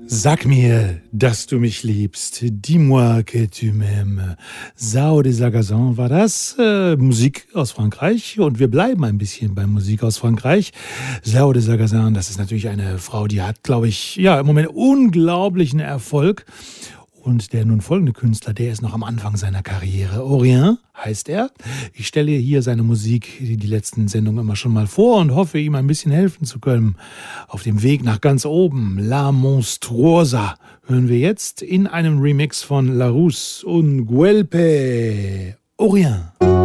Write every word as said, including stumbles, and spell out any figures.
Sag mir, dass du mich liebst. Dis-moi que tu m'aimes. Sao de Sagazan war das. Äh, Musik aus Frankreich. Und wir bleiben ein bisschen bei Musik aus Frankreich. Sao de Sagazan, das ist natürlich eine Frau, die hat, glaube ich, ja, im Moment unglaublichen Erfolg. Und der nun folgende Künstler, der ist noch am Anfang seiner Karriere. Orient heißt er. Ich stelle hier seine Musik, die letzten Sendungen immer schon mal vor und hoffe, ihm ein bisschen helfen zu können. Auf dem Weg nach ganz oben, La Monstruosa, hören wir jetzt in einem Remix von La Rousse und Guelpe. Orient.